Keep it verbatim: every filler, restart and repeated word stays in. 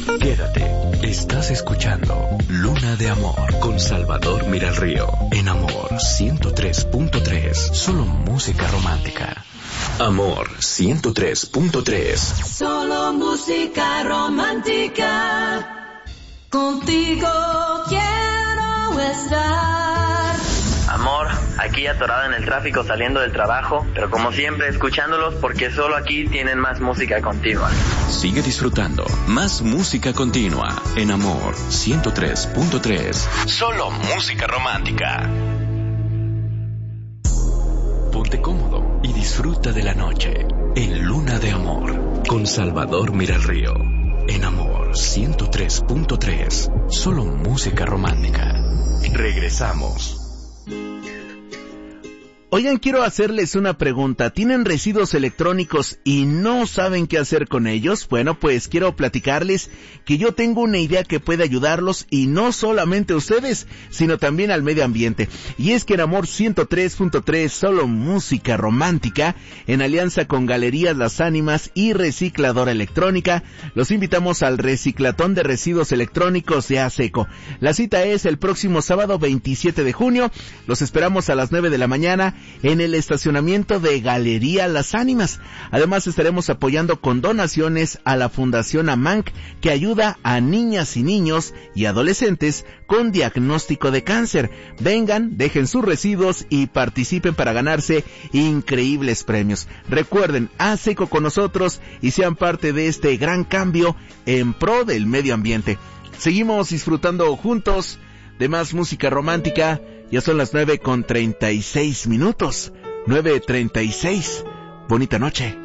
Quédate, estás escuchando Luna de Amor con Salvador Miralrío. En Amor ciento tres punto tres, solo música romántica. Amor ciento tres punto tres. Solo música romántica. Contigo quiero estar. Amor, aquí atorado en el tráfico saliendo del trabajo, pero como siempre escuchándolos porque solo aquí tienen más música continua. Sigue disfrutando más música continua en Amor ciento tres punto tres. Solo música romántica. Ponte cómodo y disfruta de la noche en Luna de Amor con Salvador Miralrío. En Amor ciento tres punto tres. Solo música romántica. Regresamos. Oigan, quiero hacerles una pregunta. ¿Tienen residuos electrónicos y no saben qué hacer con ellos? Bueno, pues quiero platicarles que yo tengo una idea que puede ayudarlos, y no solamente a ustedes, sino también al medio ambiente. Y es que en Amor ciento tres punto tres, solo música romántica, en alianza con Galerías Las Ánimas y Recicladora Electrónica, los invitamos al reciclatón de residuos electrónicos de ASECO. La cita es el próximo sábado veintisiete de junio. Los esperamos a las nueve de la mañana en el estacionamiento de Galería Las Ánimas. Además estaremos apoyando con donaciones a la Fundación AMANC, que ayuda a niñas y niños y adolescentes con diagnóstico de cáncer. Vengan, dejen sus residuos y participen para ganarse increíbles premios. Recuerden, ASECO con nosotros y sean parte de este gran cambio en pro del medio ambiente. Seguimos disfrutando juntos de más música romántica. Ya son las nueve con treinta y seis minutos. nueve treinta y seis. Bonita noche.